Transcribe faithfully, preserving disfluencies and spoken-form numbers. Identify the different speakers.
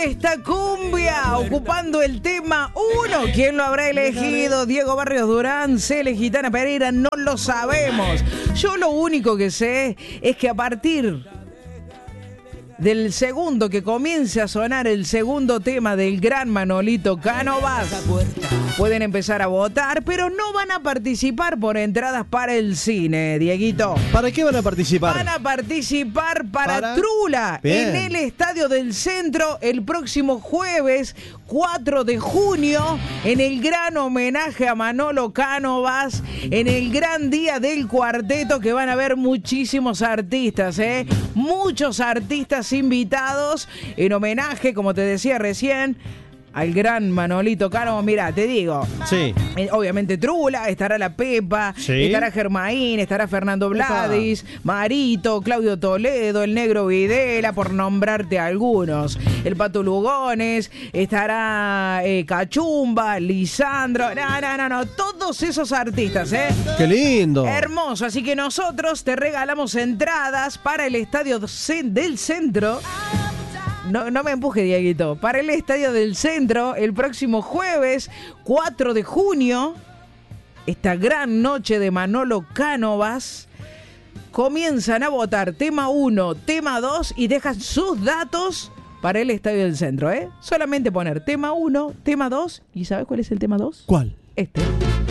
Speaker 1: esta cumbia, ocupando el tema uno. ¿Quién lo habrá elegido? Diego Barrios Durán, Cele Gitana Pereira, no lo sabemos. Yo lo único que sé es que a partir del segundo que comience a sonar el segundo tema del gran Manolito Cánovas, pueden empezar a votar, pero no van a participar por entradas para el cine, Dieguito.
Speaker 2: ¿Para qué van a participar?
Speaker 1: Van a participar para,
Speaker 2: ¿Para?
Speaker 1: Trula,
Speaker 2: Bien.
Speaker 1: en el Estadio del Centro, el próximo jueves cuatro de junio, en el gran homenaje a Manolo Cánovas, en el gran día del cuarteto, que van a haber muchísimos artistas, ¿eh? Muchos artistas invitados en homenaje, como te decía recién, al gran Manolito Cánovas. Mira, te digo,
Speaker 2: Sí.
Speaker 1: eh, obviamente Trula, estará la Pepa,
Speaker 2: Sí.
Speaker 1: estará Germaín, estará Fernando Bladis, Marito, Claudio Toledo, el Negro Videla, por nombrarte algunos. El Pato Lugones, estará eh, Cachumba, Lisandro, no, no, no, no, todos esos artistas, ¿eh?
Speaker 2: ¡Qué lindo!
Speaker 1: Hermoso, así que nosotros te regalamos entradas para el Estadio del Centro. No, no me empuje, Dieguito. Para el Estadio del Centro, el próximo jueves, cuatro de junio, esta gran noche de Manolo Cánovas, comienzan a votar tema uno, tema dos y dejan sus datos para el Estadio del Centro, ¿eh? Solamente poner tema uno, tema dos, ¿y sabes cuál es el tema dos?
Speaker 2: ¿Cuál?
Speaker 1: Este.